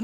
Dankeschön.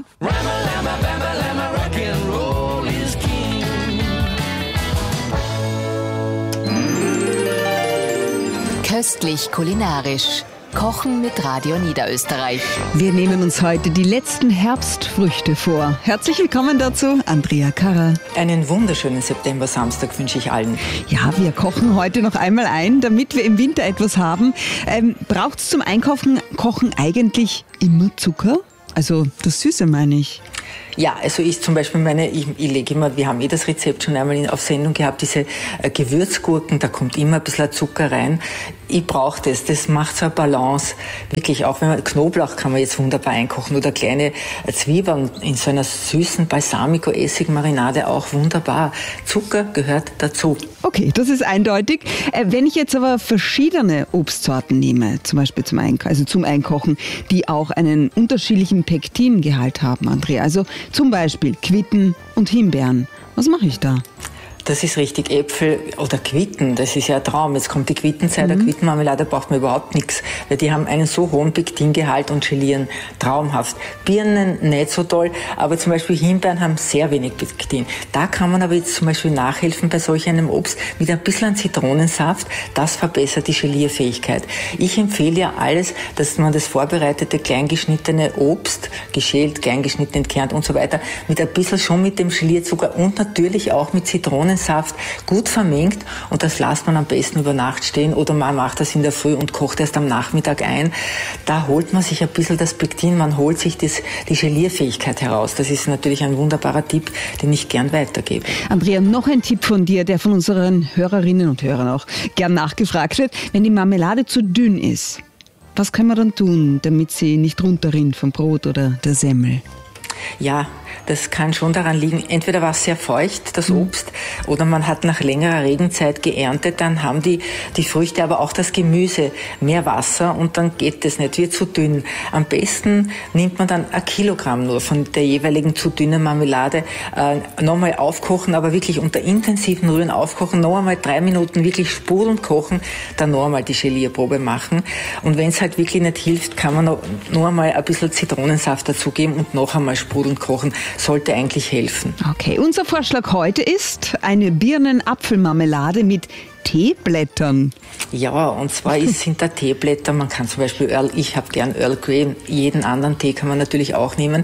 Köstlich kulinarisch. Kochen mit Radio Niederösterreich. Wir nehmen uns heute die letzten Herbstfrüchte vor. Herzlich willkommen dazu, Andrea Karrer. Einen wunderschönen September-Samstag wünsche ich allen. Ja, wir kochen heute noch einmal ein, damit wir im Winter etwas haben. Braucht es zum Kochen eigentlich immer Zucker? Also das Süße meine ich. Ja, also ich zum Beispiel ich lege immer, wir haben das Rezept schon einmal auf Sendung gehabt, diese Gewürzgurken, da kommt immer ein bisschen Zucker rein. Ich brauche das macht so eine Balance. Wirklich, auch wenn man Knoblauch kann man jetzt wunderbar einkochen oder kleine Zwiebeln in so einer süßen Balsamico-Essig-Marinade auch wunderbar. Zucker gehört dazu. Okay, das ist eindeutig. Wenn ich jetzt aber verschiedene Obstsorten nehme, zum Beispiel zum Einkochen, die auch einen unterschiedlichen Pektingehalt haben, Andrea, also zum Beispiel Quitten und Himbeeren, was mache ich da? Das ist richtig. Äpfel oder Quitten, das ist ja ein Traum. Jetzt kommt die Quittenzeit, der Quittenmarmelade braucht man überhaupt nichts, weil die haben einen so hohen Pektingehalt und gelieren traumhaft. Birnen nicht so toll, aber zum Beispiel Himbeeren haben sehr wenig Pektin. Da kann man aber jetzt zum Beispiel nachhelfen bei solch einem Obst mit ein bisschen Zitronensaft. Das verbessert die Gelierfähigkeit. Ich empfehle ja alles, dass man das vorbereitete, kleingeschnittene Obst, geschält, kleingeschnitten, entkernt und so weiter, mit ein bisschen schon mit dem Gelierzucker und natürlich auch mit Zitronensaft gut vermengt und das lässt man am besten über Nacht stehen oder man macht das in der Früh und kocht erst am Nachmittag ein. Da holt man sich ein bisschen das Pektin, man holt sich die Gelierfähigkeit heraus. Das ist natürlich ein wunderbarer Tipp, den ich gern weitergebe. Andrea, noch ein Tipp von dir, der von unseren Hörerinnen und Hörern auch gern nachgefragt wird. Wenn die Marmelade zu dünn ist, was können wir dann tun, damit sie nicht runterrinnt vom Brot oder der Semmel? Ja, das kann schon daran liegen, entweder war es sehr feucht, das Obst, oder man hat nach längerer Regenzeit geerntet, dann haben die Früchte, aber auch das Gemüse mehr Wasser und dann geht das nicht, wird zu dünn. Am besten nimmt man dann 1 Kilogramm nur von der jeweiligen zu dünnen Marmelade, nochmal aufkochen, aber wirklich unter intensiven Rühren aufkochen, noch einmal 3 Minuten wirklich sprudelnd kochen, dann noch einmal die Gelierprobe machen. Und wenn es halt wirklich nicht hilft, kann man noch einmal ein bisschen Zitronensaft dazugeben und noch einmal sprudelnd kochen. Sollte eigentlich helfen. Okay, unser Vorschlag heute ist eine Birnen-Apfelmarmelade mit Teeblättern. Ja, und zwar sind da Teeblätter, man kann zum Beispiel ich habe gern Earl Grey, jeden anderen Tee kann man natürlich auch nehmen.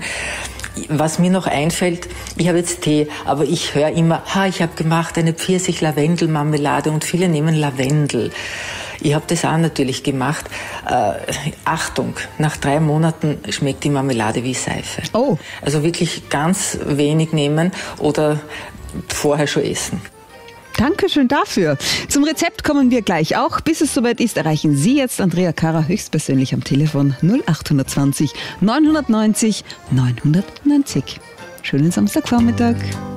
Was mir noch einfällt, ich habe jetzt Tee, aber ich höre immer, ich habe gemacht eine Pfirsich-Lavendel-Marmelade und viele nehmen Lavendel. Ich habe das auch natürlich gemacht. Achtung, nach 3 Monaten schmeckt die Marmelade wie Seife. Oh. Also wirklich ganz wenig nehmen oder vorher schon essen. Dankeschön dafür. Zum Rezept kommen wir gleich auch. Bis es soweit ist, erreichen Sie jetzt Andrea Karrer höchstpersönlich am Telefon 0820 990 990. Schönen Samstagvormittag.